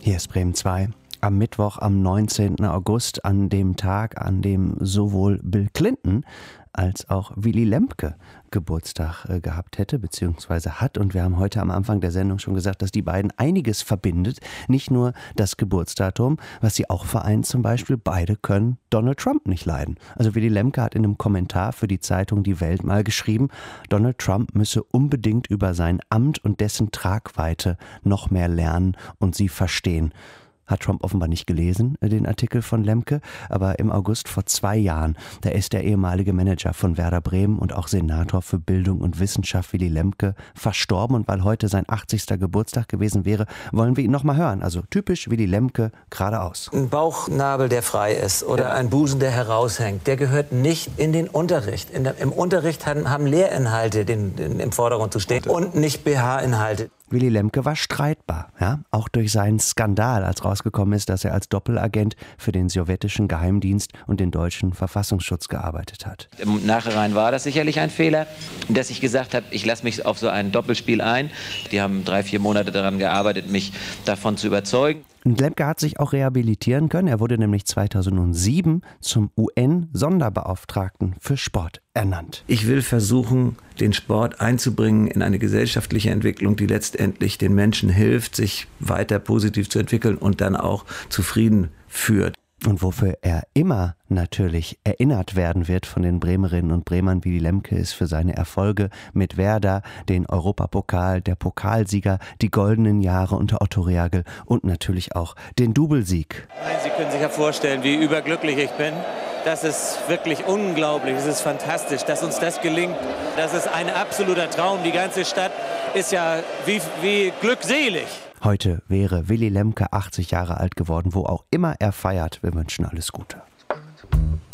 Hier ist Bremen 2. Am Mittwoch, am 19. August, an dem Tag, an dem sowohl Bill Clinton als auch Willy Lemke Geburtstag gehabt hätte, beziehungsweise hat. Und wir haben heute am Anfang der Sendung schon gesagt, dass die beiden einiges verbindet. Nicht nur das Geburtsdatum, was sie auch vereint zum Beispiel. Beide können Donald Trump nicht leiden. Also Willy Lemke hat in einem Kommentar für die Zeitung Die Welt mal geschrieben, Donald Trump müsse unbedingt über sein Amt und dessen Tragweite noch mehr lernen und sie verstehen. Hat Trump offenbar nicht gelesen, den Artikel von Lemke, aber im August vor 2 Jahren, da ist der ehemalige Manager von Werder Bremen und auch Senator für Bildung und Wissenschaft Willy Lemke verstorben, und weil heute sein 80. Geburtstag gewesen wäre, wollen wir ihn nochmal hören. Also typisch Willy Lemke, geradeaus. Ein Bauchnabel, der frei ist, oder ein Busen, der heraushängt, der gehört nicht in den Unterricht. Im Unterricht haben Lehrinhalte im Vordergrund zu stehen und nicht BH-Inhalte. Willy Lemke war streitbar, ja, auch durch seinen Skandal, als rausgekommen ist, dass er als Doppelagent für den sowjetischen Geheimdienst und den deutschen Verfassungsschutz gearbeitet hat. Im Nachhinein war das sicherlich ein Fehler, dass ich gesagt habe, ich lasse mich auf so ein Doppelspiel ein. Die haben 3-4 Monate daran gearbeitet, mich davon zu überzeugen. Und Lemke hat sich auch rehabilitieren können. Er wurde nämlich 2007 zum UN-Sonderbeauftragten für Sport ernannt. Ich will versuchen, den Sport einzubringen in eine gesellschaftliche Entwicklung, die letztendlich den Menschen hilft, sich weiter positiv zu entwickeln und dann auch zu Frieden führt. Und wofür er immer natürlich erinnert werden wird von den Bremerinnen und Bremern, Willy Lemke, ist für seine Erfolge mit Werder, den Europapokal, der Pokalsieger, die goldenen Jahre unter Otto Reagel und natürlich auch den Doublesieg. Sie können sich ja vorstellen, wie überglücklich ich bin. Das ist wirklich unglaublich, das ist fantastisch, dass uns das gelingt. Das ist ein absoluter Traum. Die ganze Stadt ist ja wie glückselig. Heute wäre Willy Lemke 80 Jahre alt geworden, wo auch immer er feiert. Wir wünschen alles Gute.